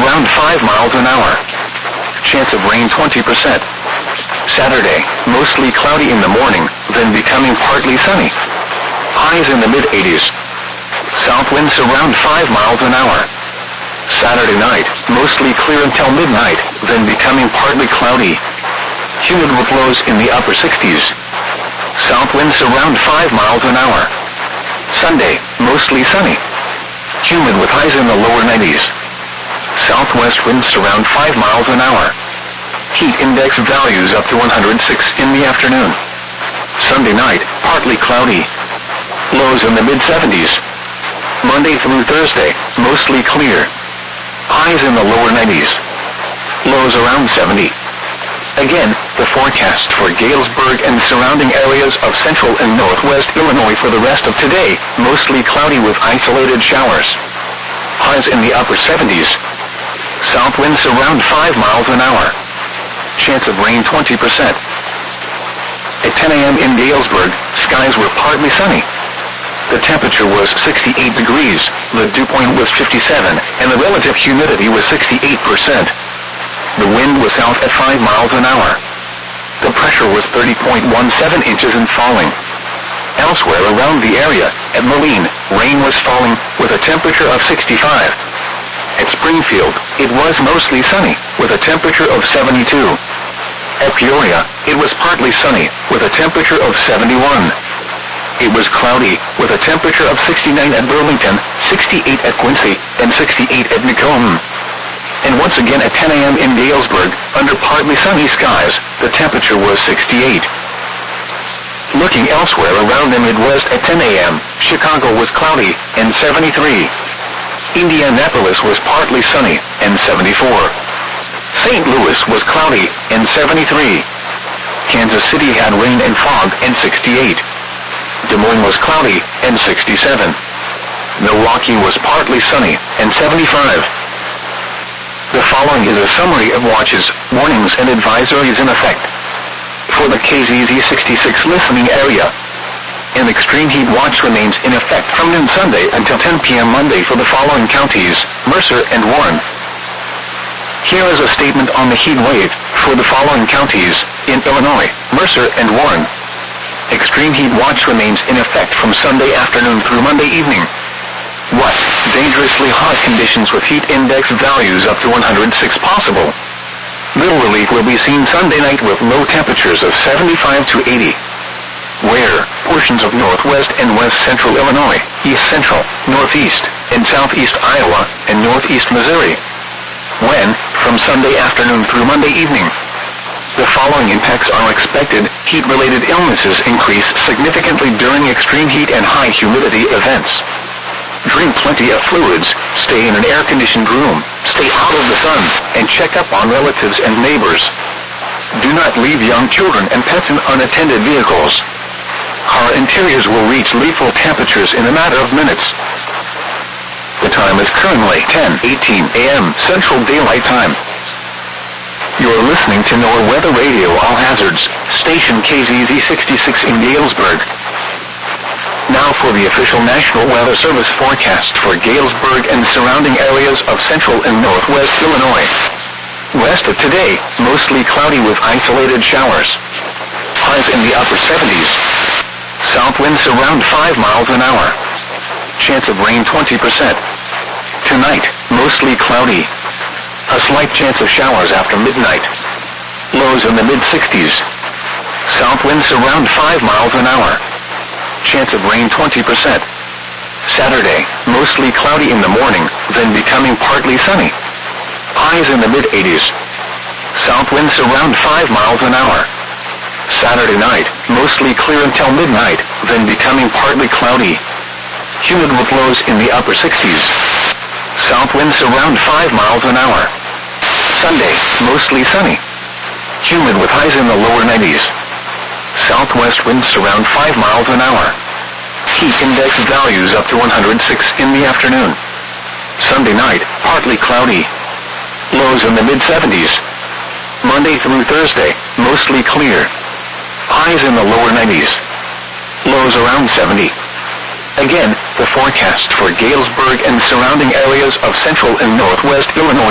around 5 miles an hour. Chance of rain 20%. Saturday, mostly cloudy in the morning, then becoming partly sunny. Highs in the mid-80s. South winds around 5 miles an hour. Saturday night, mostly clear until midnight, then becoming partly cloudy. Humid with lows in the upper 60s. South winds around 5 miles an hour. Sunday, mostly sunny. Humid with highs in the lower 90s. Southwest winds around 5 miles an hour. Heat index values up to 106 in the afternoon. Sunday night, partly cloudy. Lows in the mid-70s. Monday through Thursday, mostly clear. Highs in the lower 90s. Lows around 70. Again, the forecast for Galesburg and surrounding areas of central and northwest Illinois for the rest of today, mostly cloudy with isolated showers. Highs in the upper 70s. South winds around 5 miles an hour. Chance of rain 20%. At 10 a.m. in Galesburg, skies were partly sunny. The temperature was 68 degrees, the dew point was 57, and the relative humidity was 68%. The wind was south at 5 miles an hour. The pressure was 30.17 inches and falling. Elsewhere around the area, at Moline, rain was falling with a temperature of 65. At Springfield, it was mostly sunny, with a temperature of 72. At Peoria, it was partly sunny, with a temperature of 71. It was cloudy, with a temperature of 69 at Burlington, 68 at Quincy, and 68 at Macomb. And once again at 10 a.m. in Galesburg, under partly sunny skies, the temperature was 68. Looking elsewhere around the Midwest at 10 a.m., Chicago was cloudy, and 73. Indianapolis was partly sunny, and 74. St. Louis was cloudy, and 73. Kansas City had rain and fog, and 68. Des Moines was cloudy, and 67. Milwaukee was partly sunny, and 75. The following is a summary of watches, warnings, and advisories in effect. For the KZZ 66 listening area, an extreme heat watch remains in effect from noon Sunday until 10 p.m. Monday for the following counties, Mercer and Warren. Here is a statement on the heat wave for the following counties in Illinois, Mercer and Warren. Extreme heat watch remains in effect from Sunday afternoon through Monday evening. What? Dangerously hot conditions with heat index values up to 106 possible. Little relief will be seen Sunday night with low temperatures of 75 to 80. Where? Portions of northwest and west central Illinois, east central, northeast, and southeast Iowa, and northeast Missouri. When? From Sunday afternoon through Monday evening. The following impacts are expected. Heat-related illnesses increase significantly during extreme heat and high humidity events. Drink plenty of fluids, stay in an air-conditioned room, stay out of the sun, and check up on relatives and neighbors. Do not leave young children and pets in unattended vehicles. Car interiors will reach lethal temperatures in a matter of minutes. The time is currently 10:18 a.m. Central Daylight Time. You're listening to NOAA Weather Radio All Hazards, station KZZ 66 in Galesburg. Now for the official National Weather Service forecast for Galesburg and surrounding areas of central and northwest Illinois. West of today, mostly cloudy with isolated showers. Highs in the upper 70s. South winds around 5 miles an hour. Chance of rain 20%. Tonight, mostly cloudy. A slight chance of showers after midnight. Lows in the mid-60s. South winds around 5 miles an hour. Chance of rain 20%. Saturday, mostly cloudy in the morning, then becoming partly sunny. Highs in the mid-80s. South winds around 5 miles an hour. Saturday night, mostly clear until midnight, then becoming partly cloudy. Humid with lows in the upper 60s. South winds around 5 miles an hour. Sunday, mostly sunny. Humid with highs in the lower 90s. Southwest winds around 5 miles an hour. Heat index values up to 106 in the afternoon. Sunday night, partly cloudy. Lows in the mid-70s. Monday through Thursday, mostly clear. Highs in the lower 90s. Lows around 70. Again, the forecast for Galesburg and surrounding areas of central and northwest Illinois.